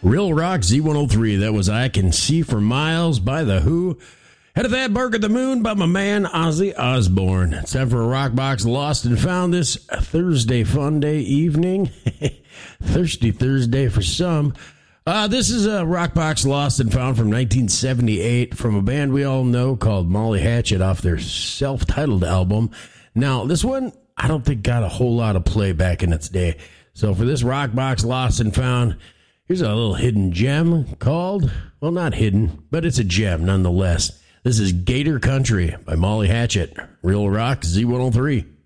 Real Rock Z103. That was I Can See for Miles by The Who. Head of that, Bark at the Moon by my man Ozzy Osbourne. It's time for a Rock Box Lost and Found this Thursday fun day evening. Thirsty Thursday for some. This is a Rock Box Lost and Found from 1978 from a band we all know called Molly Hatchet off their self-titled album. Now, this one I don't think got a whole lot of play back in its day. So for this Rock Box Lost and Found, here's a little hidden gem called, well, not hidden, but it's a gem nonetheless. This is Gator Country by Molly Hatchet. Real Rock Z103.